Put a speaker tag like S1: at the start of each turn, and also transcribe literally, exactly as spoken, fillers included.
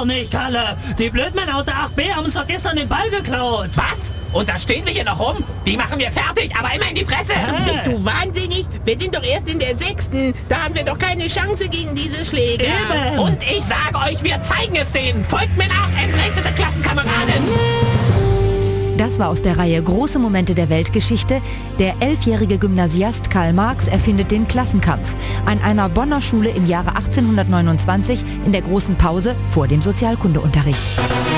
S1: doch nicht, Kalle. Die Blödmänner aus der acht B haben uns doch gestern den Ball geklaut.
S2: Was? Und da stehen wir hier noch rum? Die machen wir fertig, aber immer in die Fresse.
S1: Hey.
S3: Bist du wahnsinnig? Wir sind doch erst in der sechsten. Da haben wir doch keine Chance gegen diese Schläger.
S1: Eben.
S2: Und ich sage euch, wir zeigen es denen. Folgt mir nach, entrechtete Klassenkameraden.
S4: Das war aus der Reihe Große Momente der Weltgeschichte. Der elfjährige Gymnasiast Karl Marx erfindet den Klassenkampf an einer Bonner Schule im Jahre achtzehnhundertneunundzwanzig in der großen Pause vor dem Sozialkundeunterricht.